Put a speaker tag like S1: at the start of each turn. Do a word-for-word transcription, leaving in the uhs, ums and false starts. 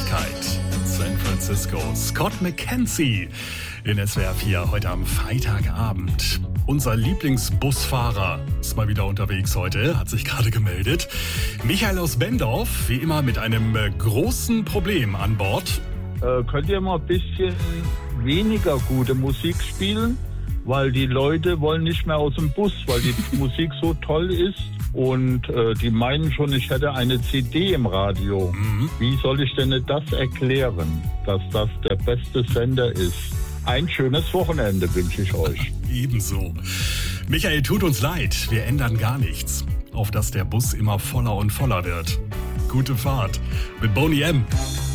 S1: Öffentlichkeit in San Francisco. Scott McKenzie in S W R vier heute am Freitagabend. Unser Lieblingsbusfahrer ist mal wieder unterwegs heute, hat sich gerade gemeldet. Michael aus Bendorf, wie immer mit einem großen Problem an Bord.
S2: Äh, könnt ihr mal ein bisschen weniger gute Musik spielen? Weil die Leute wollen nicht mehr aus dem Bus, weil die Musik so toll ist. Und äh, die meinen schon, ich hätte eine C D im Radio. Mhm. Wie soll ich denn das erklären, dass das der beste Sender ist? Ein schönes Wochenende wünsche ich euch.
S1: Ebenso. Michael, tut uns leid, wir ändern gar nichts. Auf dass der Bus immer voller und voller wird. Gute Fahrt mit Boney M.